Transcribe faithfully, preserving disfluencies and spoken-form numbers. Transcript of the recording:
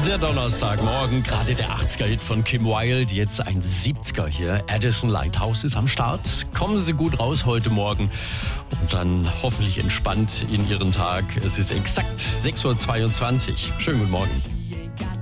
Der Donnerstagmorgen, gerade der achtziger-Hit von Kim Wilde, jetzt ein siebziger hier. Addison Lighthouse ist am Start. Kommen Sie gut raus heute Morgen und dann hoffentlich entspannt in Ihren Tag. Es ist exakt sechs Uhr zweiundzwanzig. Schönen guten Morgen.